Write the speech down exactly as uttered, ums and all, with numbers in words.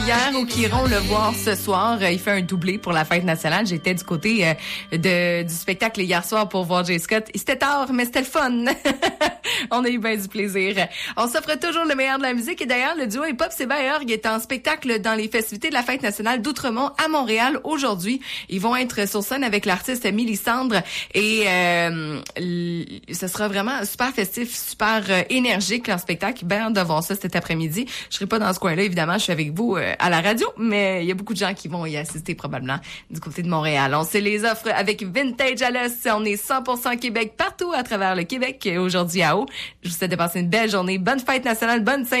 Hier, au Chiron, le voir ce soir, il fait un doublé pour la fête nationale. J'étais du côté euh, de du spectacle hier soir pour voir Jay Scott. C'était tard, mais c'était le fun. On a eu bien du plaisir. On s'offre toujours le meilleur de la musique. Et d'ailleurs, le duo hip-hop Seba et Org est en spectacle dans les festivités de la fête nationale d'Outremont à Montréal aujourd'hui. Ils vont être sur scène avec l'artiste Mélissandre. Et euh, l- ce sera vraiment super festif, super euh, énergique, leur spectacle. Bien hâte de voir ça cet après-midi. Je serai pas dans ce coin-là, évidemment. Je suis avec vous euh, à la radio, mais il y a beaucoup de gens qui vont y assister probablement du côté de Montréal. On se les offre avec Vintage à l'os. On est cent pour cent Québec partout à travers le Québec aujourd'hui à Haut. Je vous souhaite de passer une belle journée. Bonne fête nationale, bonne Saint